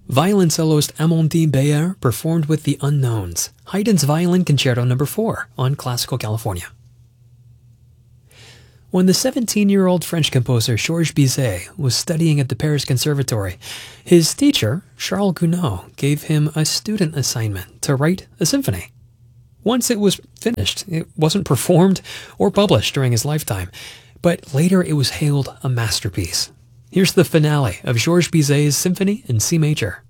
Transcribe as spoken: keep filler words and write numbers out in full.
Violin soloist Amandine Bayer performed with the Unknowns, Haydn's Violin Concerto number four on Classical California. When the seventeen-year-old French composer Georges Bizet was studying at the Paris Conservatory, his teacher, Charles Gounod, gave him a student assignment to write a symphony. Once it was finished, it wasn't performed or published during his lifetime, but later it was hailed a masterpiece. Here's the finale of Georges Bizet's Symphony in C major.